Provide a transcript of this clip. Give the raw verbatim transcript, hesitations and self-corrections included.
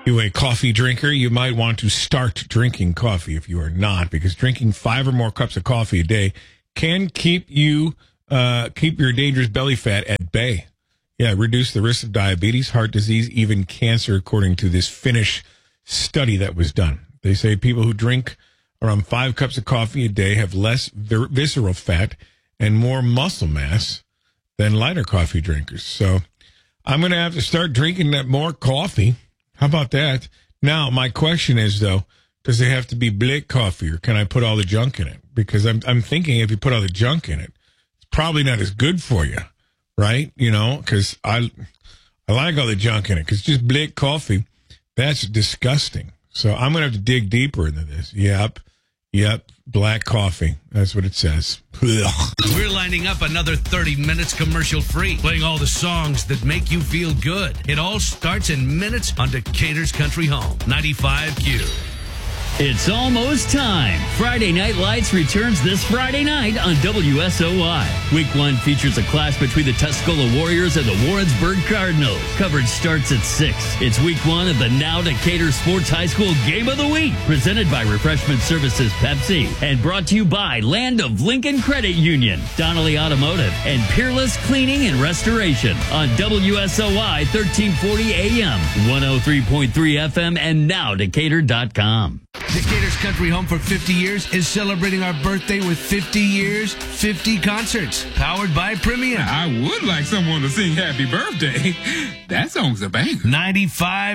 You a coffee drinker, you might want to start drinking coffee if you are not, because drinking five or more cups of coffee a day can keep you uh, keep your dangerous belly fat at bay. Yeah, reduce the risk of diabetes, heart disease, even cancer, according to this Finnish study that was done. They say people who drink around five cups of coffee a day have less ver- visceral fat and more muscle mass than lighter coffee drinkers. So I'm going to have to start drinking that more coffee. How about that? Now, my question is, though, does it have to be black coffee, or can I put all the junk in it? Because I'm I'm thinking if you put all the junk in it, it's probably not as good for you, right? You know, because I, I like all the junk in it, because just black coffee, that's disgusting. So I'm going to have to dig deeper into this. Yep, yep, black coffee. That's what it says. Ugh. We're lining up another thirty minutes commercial-free, playing all the songs that make you feel good. It all starts in minutes on Decatur's Country Home, ninety-five Q. It's almost time. Friday Night Lights returns this Friday night on W S O Y. Week one features a clash between the Tuscola Warriors and the Warrensburg Cardinals. Coverage starts at six. It's week one of the Now Decatur Sports High School Game of the Week, presented by Refreshment Services Pepsi and brought to you by Land of Lincoln Credit Union, Donnelly Automotive, and Peerless Cleaning and Restoration on W S O Y thirteen forty A M, one oh three point three F M, and now Decatur dot com. Decatur's Country Home for fifty years is celebrating our birthday with fifty years, fifty concerts, powered by Premium. I would like someone to sing Happy Birthday. That song's a banger. ninety-five